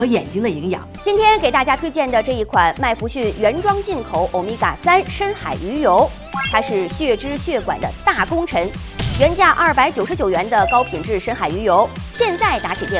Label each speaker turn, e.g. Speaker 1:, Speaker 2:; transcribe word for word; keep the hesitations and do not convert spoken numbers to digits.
Speaker 1: 和眼睛的营养。
Speaker 2: 今天给大家推荐的这一款麦福逊原装进口欧米伽三深海鱼油，它是血脂血管的大功臣。原价二百九十九元的高品质深海鱼油，现在打起电